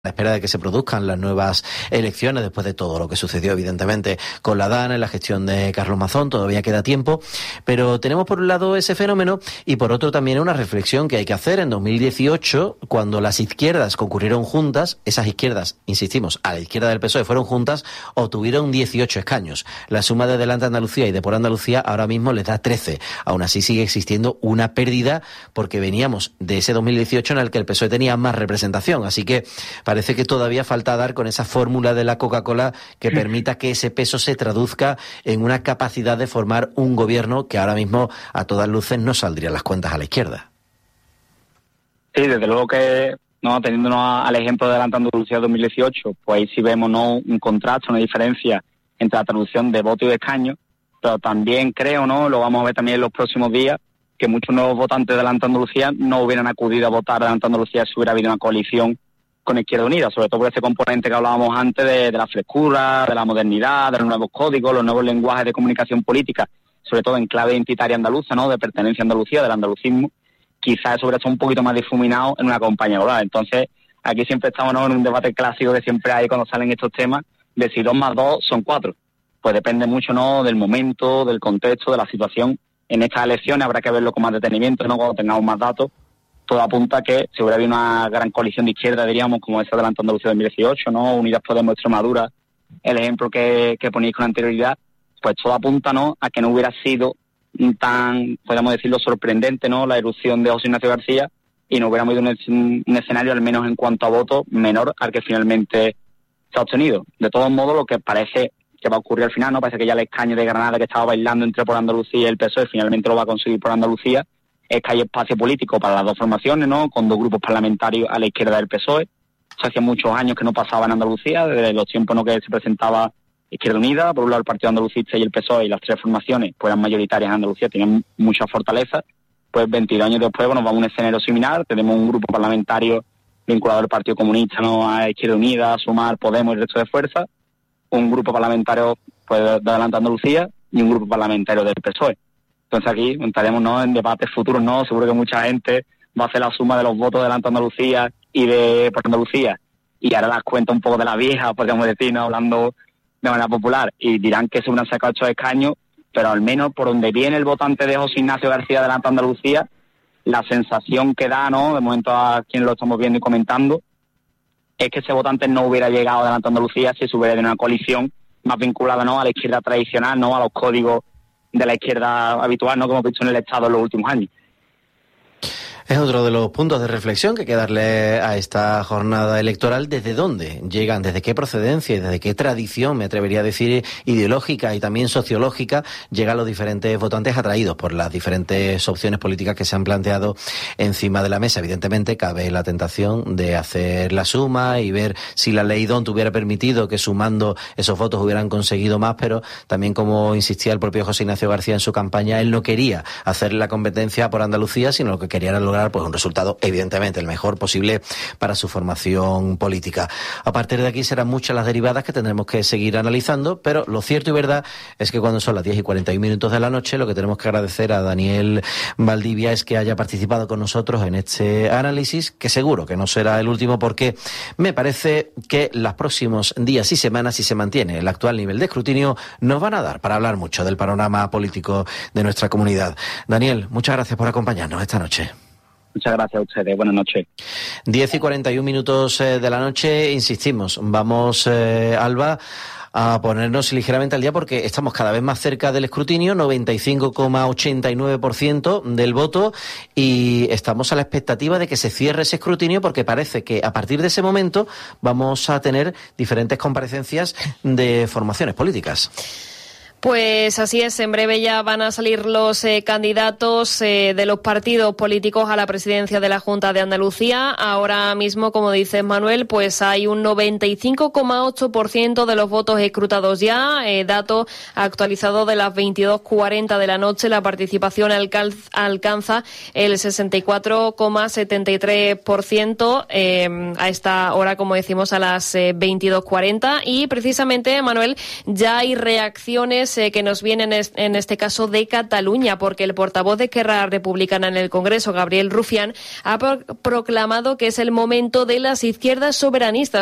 a la espera de que se produzcan las nuevas elecciones, después de todo lo que sucedió, evidentemente, con la DANA, en la gestión de Carlos Mazón, todavía queda tiempo, pero tenemos por un lado ese fenómeno y por otro también una reflexión que hay que hacer. En 2018, cuando las izquierdas concurrieron juntas, esas izquierdas, insistimos, a la izquierda del PSOE fueron juntas, obtuvieron 18 escaños. La suma de Adelante Andalucía y de Por Andalucía ahora mismo les da 13. Aún así sigue existiendo una pérdida porque veníamos de ese 2018 en el que el PSOE tenía más representación, así que parece que todavía falta dar con esa fórmula de la Coca-Cola que permita que ese peso se traduzca en una capacidad de formar un gobierno que ahora mismo a todas luces no saldrían las cuentas a la izquierda. Sí, desde luego que, no, teniéndonos al ejemplo de Adelante Andalucía 2018, pues ahí sí vemos, ¿no?, un contraste, una diferencia entre la traducción de voto y de escaño, pero también creo, ¿no?, lo vamos a ver también en los próximos días, que muchos nuevos votantes de Adelante Andalucía no hubieran acudido a votar Adelante Andalucía si hubiera habido una coalición con Izquierda Unida, sobre todo por ese componente que hablábamos antes de la frescura, de la modernidad, de los nuevos códigos, los nuevos lenguajes de comunicación política, sobre todo en clave identitaria andaluza, ¿no?, de pertenencia a Andalucía, del andalucismo. Quizás eso hubiera estado un poquito más difuminado en una campaña oral. Entonces, aquí siempre estamos, ¿no?, en un debate clásico que siempre hay cuando salen estos temas, de si 2 más 2 son 4. Pues depende mucho, ¿no?, del momento, del contexto, de la situación. En estas elecciones habrá que verlo con más detenimiento, ¿no?, cuando tengamos más datos. Todo apunta a que si hubiera habido una gran coalición de izquierda, diríamos, como esa de Adelante Andalucía 2018, ¿no?, Unidas Podemos Extremadura, el ejemplo que ponéis con anterioridad, pues todo apunta, ¿no?, a que no hubiera sido tan, podríamos decirlo, sorprendente, ¿no?, la irrupción de José Ignacio García, y no hubiéramos ido un escenario, al menos en cuanto a votos, menor al que finalmente se ha obtenido. De todos modos, lo que parece que va a ocurrir al final, ¿no?, parece que ya el escaño de Granada que estaba bailando entre Por Andalucía y el PSOE finalmente lo va a conseguir Por Andalucía. Es que hay espacio político para las dos formaciones, ¿no?, con 2 grupos parlamentarios a la izquierda del PSOE. Eso hacía muchos años que no pasaba en Andalucía, desde los tiempos, ¿no?, que se presentaba Izquierda Unida, por un lado el Partido Andalucista y el PSOE, y las 3 formaciones pues eran mayoritarias en Andalucía, tenían mucha fortaleza. Pues 22 años después, bueno, vamos a un escenario similar, tenemos un grupo parlamentario vinculado al Partido Comunista, ¿no?, a Izquierda Unida, a Sumar, Podemos y el resto de fuerzas, un grupo parlamentario pues de Adelante Andalucía y un grupo parlamentario del PSOE. Entonces aquí estaremos, ¿no?, en debates futuros, ¿no? Seguro que mucha gente va a hacer la suma de los votos de Adelante Andalucía y de Por Andalucía y hará las cuentas un poco de la vieja, podríamos decir, ¿no?, hablando de manera popular, y dirán que se hubieran sacado 8 escaños, pero al menos por donde viene el votante de José Ignacio García de Adelante Andalucía, la sensación que da, ¿no?, de momento a quien lo estamos viendo y comentando, es que ese votante no hubiera llegado a Adelante Andalucía si se hubiera de una coalición más vinculada, ¿no?, a la izquierda tradicional, ¿no?, a los códigos de la izquierda habitual, ¿no?, que hemos visto en el Estado en los últimos años. Es otro de los puntos de reflexión que hay que darle a esta jornada electoral. ¿Desde dónde llegan? ¿Desde qué procedencia y desde qué tradición, me atrevería a decir, ideológica y también sociológica, llegan los diferentes votantes atraídos por las diferentes opciones políticas que se han planteado encima de la mesa? Evidentemente cabe la tentación de hacer la suma y ver si la ley DONT hubiera permitido que sumando esos votos hubieran conseguido más, pero también, como insistía el propio José Ignacio García en su campaña, él no quería hacer la competencia por Andalucía, sino lo que quería era lograr pues un resultado, evidentemente, el mejor posible para su formación política. A partir de aquí serán muchas las derivadas que tendremos que seguir analizando, pero lo cierto y verdad es que cuando son las 10:41 de la noche, lo que tenemos que agradecer a Daniel Valdivia es que haya participado con nosotros en este análisis, que seguro que no será el último, porque me parece que los próximos días y semanas, si se mantiene el actual nivel de escrutinio, nos van a dar para hablar mucho del panorama político de nuestra comunidad. Daniel, muchas gracias por acompañarnos esta noche. Muchas gracias a ustedes. Buenas noches. 10:41 de la noche, insistimos, vamos, Alba, a ponernos ligeramente al día porque estamos cada vez más cerca del escrutinio, 95,89% del voto, y estamos a la expectativa de que se cierre ese escrutinio porque parece que a partir de ese momento vamos a tener diferentes comparecencias de formaciones políticas. Pues así es, en breve ya van a salir los candidatos de los partidos políticos a la presidencia de la Junta de Andalucía. Ahora mismo, como dices, Manuel, pues hay un 95,8% de los votos escrutados ya. Dato actualizado de las 22:40 de la noche. La participación alcanza el 64,73% a esta hora, como decimos, a las 22:40. Y precisamente, Manuel, ya hay reacciones noticias que nos vienen en este caso de Cataluña, porque el portavoz de Esquerra Republicana en el Congreso, Gabriel Rufián, ha proclamado que es el momento de las izquierdas soberanistas